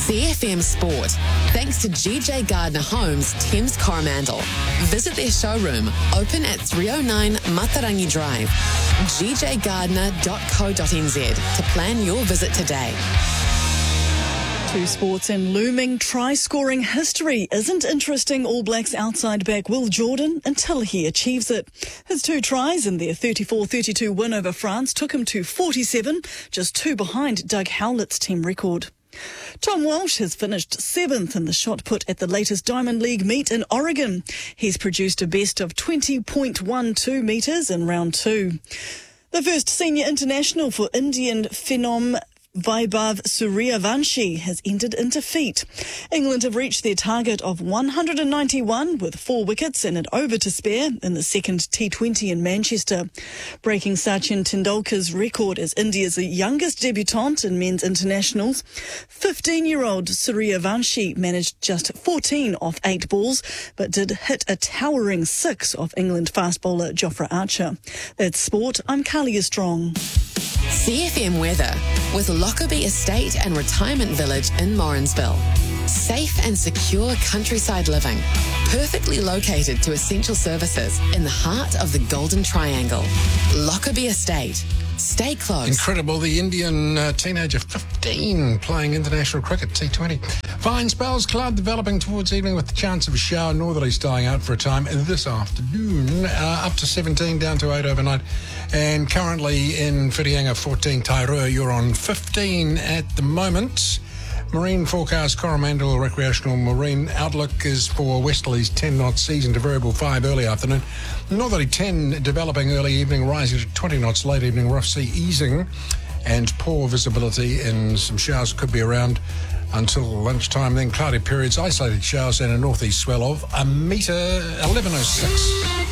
CFM Sport, thanks to GJ Gardner Homes, Thames Coromandel. Visit their showroom, open at 309 Matarangi Drive, gjgardner.co.nz to plan your visit today. To sports, and looming try-scoring history isn't interesting All Blacks outside back Will Jordan until he achieves it. His 2 tries in their 34-32 win over France took him to 47, just 2 behind Doug Howlett's team record. Tom Walsh has finished 7th in the shot put at the latest Diamond League meet in Oregon. He's produced a best of 20.12 metres in round 2. The first senior international for Indian phenom Vaibhav Suryavanshi has entered in defeat. England have reached their target of 191 with 4 wickets and an over to spare in the second T20 in Manchester. Breaking Sachin Tendulkar's record as India's youngest debutant in men's internationals, 15-year-old Suryavanshi managed just 14 off 8 balls, but did hit a towering 6 off England fast bowler Jofra Archer. That's sport. I'm Kalia Strong. CFM weather with Lockerbie Estate and Retirement Village in Morrinsville. Safe and secure countryside living, perfectly located to essential services in the heart of the Golden Triangle. Lockerbie Estate. Stay close. Incredible. The Indian teenager, 15, playing international cricket, T20. Fine spells, cloud developing towards evening with the chance of a shower. Northerlies dying out for a time this afternoon. Up to 17, down to 8 overnight. And currently in Whitianga, 14. Tairua, you're on 15 at the moment. Marine forecast, Coromandel recreational marine outlook is for westerlies 10 knots, season to variable 5 early afternoon. Northerly 10 developing early evening, rising to 20 knots late evening, rough sea easing, and poor visibility and some showers could be around until lunchtime. Then cloudy periods, isolated showers and a northeast swell of a metre, 1106.